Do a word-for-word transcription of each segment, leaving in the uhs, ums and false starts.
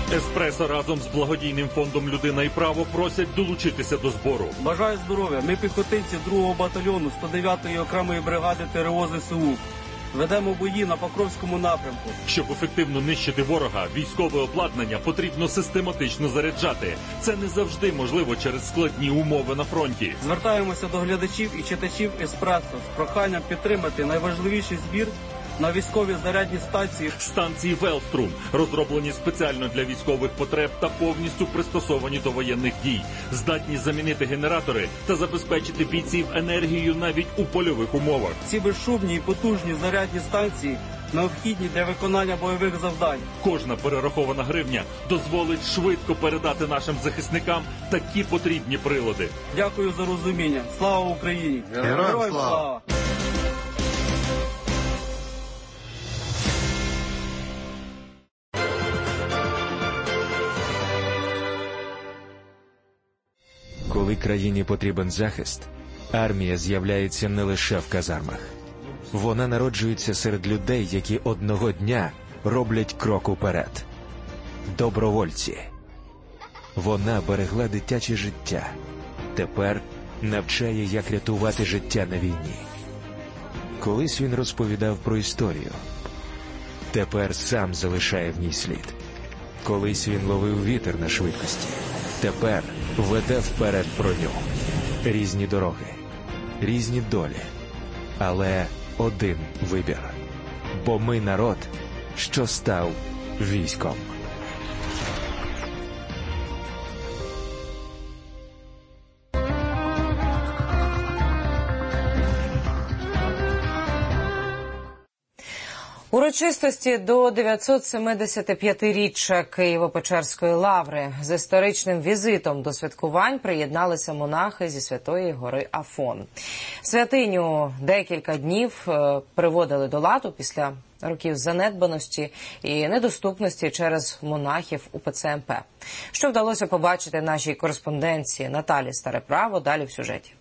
Еспресо разом з благодійним фондом «Людина і право» просять долучитися до збору. Бажаю здоров'я. Ми піхотинці другого батальйону сто дев'ятої окремої бригади ТРО ЗСУ. Ведемо бої на Покровському напрямку. Щоб ефективно нищити ворога, військове обладнання потрібно систематично заряджати. Це не завжди можливо через складні умови на фронті. Звертаємося до глядачів і читачів «Еспресо» з проханням підтримати найважливіший збір на військові зарядні станції. Станції «Велструм» розроблені спеціально для військових потреб та повністю пристосовані до воєнних дій. Здатні замінити генератори та забезпечити бійців енергією навіть у польових умовах. Ці безшумні і потужні зарядні станції необхідні для виконання бойових завдань. Кожна перерахована гривня дозволить швидко передати нашим захисникам такі потрібні прилади. Дякую за розуміння. Слава Україні! Героям слава! Коли країні потрібен захист, армія з'являється не лише в казармах. Вона народжується серед людей, які одного дня роблять крок уперед. Добровольці. Вона берегла дитяче життя. Тепер навчає, як рятувати життя на війні. Колись він розповідав про історію. Тепер сам залишає в ній слід. Колись він ловив вітер на швидкості. Тепер веде вперед броню. Різні дороги, різні долі. Але один вибір. Бо ми народ, що став військом. Урочистості до дев'ятсотсемдесятип'ятиріччя Києво-Печерської лаври з історичним візитом до святкувань приєдналися монахи зі Святої гори Афон. Святиню декілька днів приводили до ладу після років занедбаності і недоступності через монахів УПЦ МП. Що вдалося побачити нашій кореспонденції Наталі Стареправо, далі в сюжеті.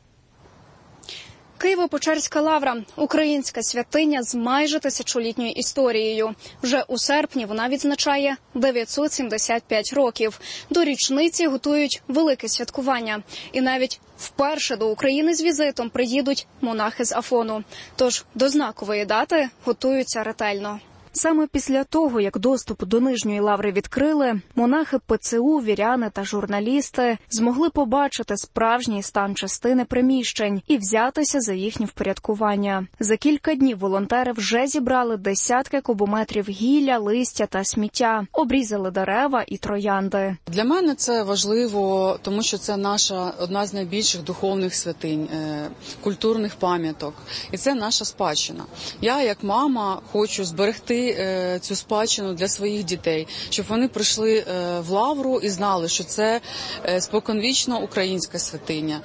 Києво-Печерська лавра – українська святиня з майже тисячолітньою історією. Вже у серпні вона відзначає дев'ятсот сімдесят п'ять років. До річниці готують велике святкування. І навіть вперше до України з візитом приїдуть монахи з Афону. Тож до знакової дати готуються ретельно. Саме після того, як доступ до Нижньої лаври відкрили, монахи ПЦУ, віряни та журналісти змогли побачити справжній стан частини приміщень і взятися за їхнє впорядкування. За кілька днів волонтери вже зібрали десятки кубометрів гілля, листя та сміття, обрізали дерева і троянди. Для мене це важливо, тому що це наша одна з найбільших духовних святинь, культурних пам'яток. І це наша спадщина. Я, як мама, хочу зберегти цю спадщину для своїх дітей, щоб вони прийшли в лавру і знали, що це споконвічно українська святиня,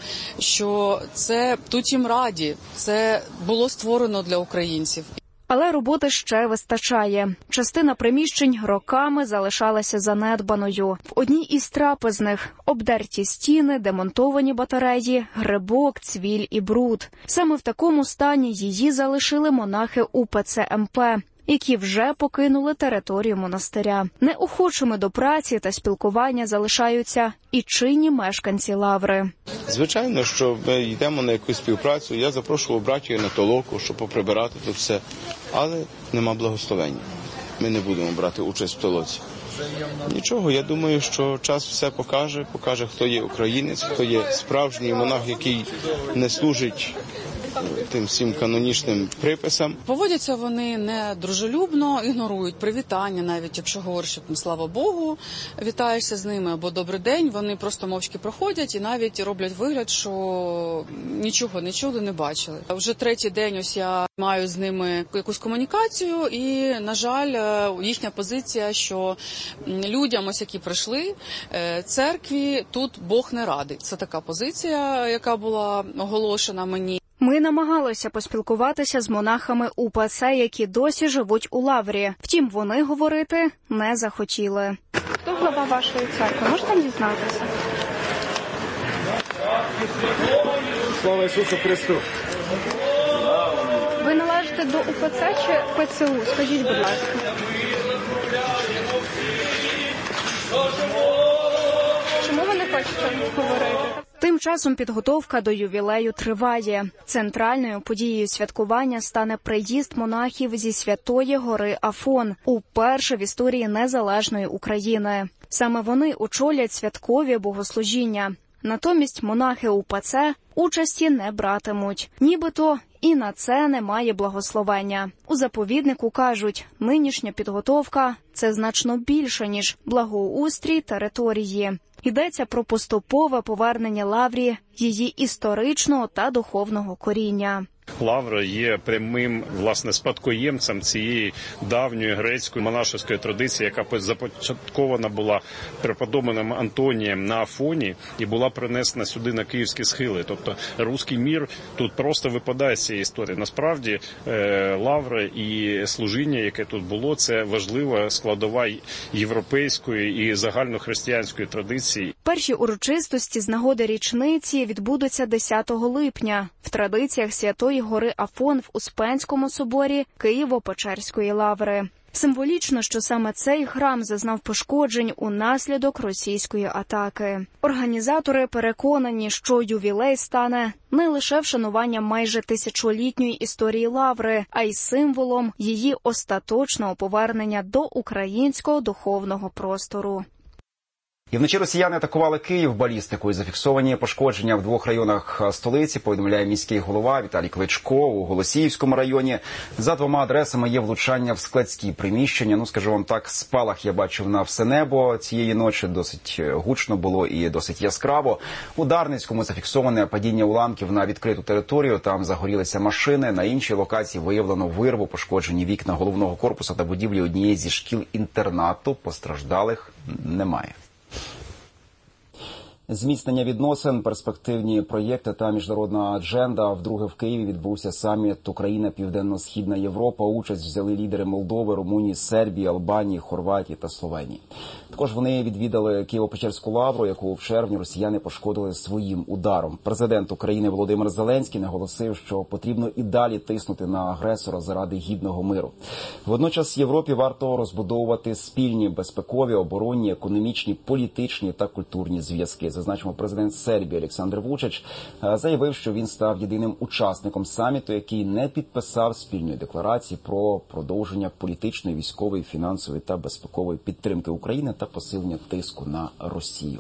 що це тут їм раді, це було створено для українців. Але роботи ще вистачає. Частина приміщень роками залишалася занедбаною. В одній із трапезних обдерті стіни, демонтовані батареї, грибок, цвіль і бруд. Саме в такому стані її залишили монахи УПЦ МП, які вже покинули територію монастиря. Неохочими до праці та спілкування залишаються і чинні мешканці лаври. Звичайно, що ми йдемо на якусь співпрацю. Я запрошував братію на толоку, щоб поприбирати тут все. Але нема благословення. Ми не будемо брати участь в толоці. Нічого, я думаю, що час все покаже. Покаже, хто є українець, хто є справжній монах, який не служить тим всім канонічним приписам. Поводяться вони не дружелюбно, ігнорують привітання, навіть якщо говориш, що там, слава Богу, вітаєшся з ними або добрий день, вони просто мовчки проходять і навіть роблять вигляд, що нічого не чули, не бачили. Вже третій день ось я маю з ними якусь комунікацію і, на жаль, їхня позиція, що людям, ось які прийшли, церкві тут Бог не радий. Це така позиція, яка була оголошена мені. Ми намагалися поспілкуватися з монахами УПЦ, які досі живуть у лаврі. Втім, вони говорити не захотіли. Хто глава вашої церкви? Можете дізнатися? Слава Ісусу Христу! Ви належите до УПЦ чи ПЦУ? Скажіть, будь ласка. говорити. Тим часом підготовка до ювілею триває. Центральною подією святкування стане приїзд монахів зі Святої гори Афон, уперше в історії незалежної України. Саме вони очолять святкові богослужіння. Натомість монахи УПЦ участі не братимуть. Нібито і на це немає благословення. У заповіднику кажуть, нинішня підготовка – це значно більше, ніж благоустрій території. Йдеться про поступове повернення Лаврі її історичного та духовного коріння. Лавра є прямим, власне, спадкоємцем цієї давньої грецької монашеської традиції, яка започаткована була преподобним Антонієм на Афоні і була принесена сюди на київські схили. Тобто руський мір тут просто випадає з цієї історії. Насправді Лавра і служіння, яке тут було, це важлива складова європейської і загальнохристиянської традиції. Перші урочистості з нагоди річниці відбудуться десятого липня в традиціях Святої гори Афон в Успенському соборі Києво-Печерської лаври. Символічно, що саме цей храм зазнав пошкоджень унаслідок російської атаки. Організатори переконані, що ювілей стане не лише вшануванням майже тисячолітньої історії лаври, а й символом її остаточного повернення до українського духовного простору. І вночі росіяни атакували Київ балістикою. Зафіксовані пошкодження в двох районах столиці, повідомляє міський голова Віталій Кличко. У Голосіївському районі за двома адресами є влучання в складські приміщення. Ну, скажу вам так, спалах я бачив на все небо цієї ночі. Досить гучно було і досить яскраво. У Дарницькому зафіксоване падіння уламків на відкриту територію. Там загорілися машини. На іншій локації виявлено вирву, пошкоджені вікна головного корпусу та будівлі однієї зі шкіл-інтернату. Постраждалих немає. Зміцнення відносин, перспективні проєкти та міжнародна адженда. Вдруге в Києві відбувся саміт Україна, Південно-Східна Європа. Участь взяли лідери Молдови, Румунії, Сербії, Албанії, Хорватії та Словенії. Також вони відвідали Києво-Печерську лавру, яку в червні росіяни пошкодили своїм ударом. Президент України Володимир Зеленський наголосив, що потрібно і далі тиснути на агресора заради гідного миру. Водночас Європі варто розбудовувати спільні безпекові, оборонні, економічні, політичні та культурні зв'язки. Зазначимо, президент Сербії Олександр Вучич заявив, що він став єдиним учасником саміту, який не підписав спільної декларації про продовження політичної, військової, фінансової та безпекової підтримки України та посилення тиску на Росію.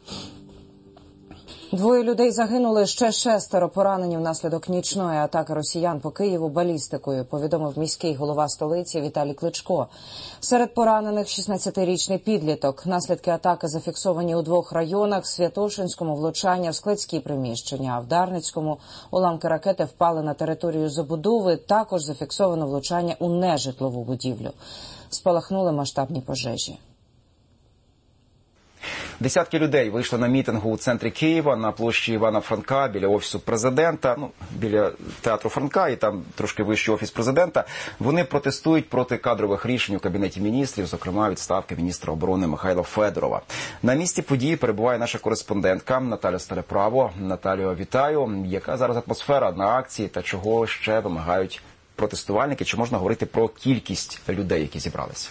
Двоє людей загинули, ще шестеро поранені внаслідок нічної атаки росіян по Києву балістикою, повідомив міський голова столиці Віталій Кличко. Серед поранених шістнадцятирічний підліток. Наслідки атаки зафіксовані у двох районах: Святошинському влучання в складські приміщення, а в Дарницькому уламки ракети впали на територію забудови. Також зафіксовано влучання у нежитлову будівлю. Спалахнули масштабні пожежі. Десятки людей вийшли на мітингу у центрі Києва на площі Івана Франка біля Офісу Президента, ну, біля Театру Франка і там трошки вищий Офіс Президента. Вони протестують проти кадрових рішень у Кабінеті міністрів, зокрема відставки міністра оборони Михайла Федорова. На місці події перебуває наша кореспондентка Наталя Стелеправо. Наталію, вітаю. Яка зараз атмосфера на акції та чого ще вимагають протестувальники? Чи можна говорити про кількість людей, які зібралися?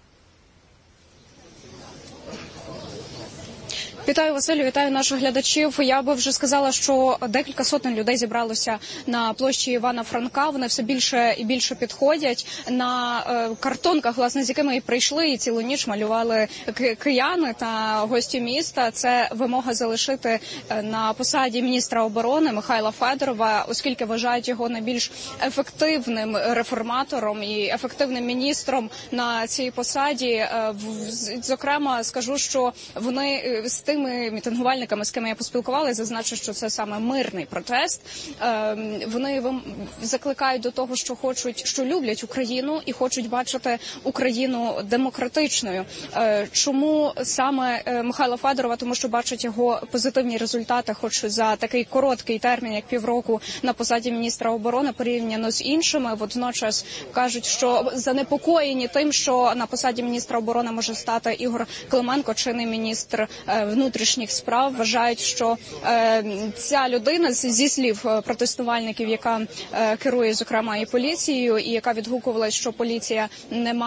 Вітаю, Василю, вітаю наших глядачів. Я би вже сказала, що декілька сотень людей зібралося на площі Івана Франка. Вони все більше і більше підходять. На е, картонках, власне, з якими і прийшли, і цілу ніч малювали кияни та гості міста. Це вимога залишити на посаді міністра оборони Михайла Федорова, оскільки вважають його найбільш ефективним реформатором і ефективним міністром на цій посаді. Е, зокрема, скажу, що вони з тим, тими мітингувальниками, з ким я поспілкувалася, зазначу, що це саме мирний протест. Вони закликають до того, що хочуть, що люблять Україну і хочуть бачити Україну демократичною. Чому саме Михайла Федорова? Тому що бачать його позитивні результати, хоч за такий короткий термін, як півроку на посаді міністра оборони, порівняно з іншими. Водночас кажуть, що занепокоєні тим, що на посаді міністра оборони може стати Ігор Клименко, чинний міністр внутрішніх справ. Вважають, що е, ця людина, зі слів протестувальників, яка е, керує, зокрема, і поліцією, і яка відгукувалась, що поліція не має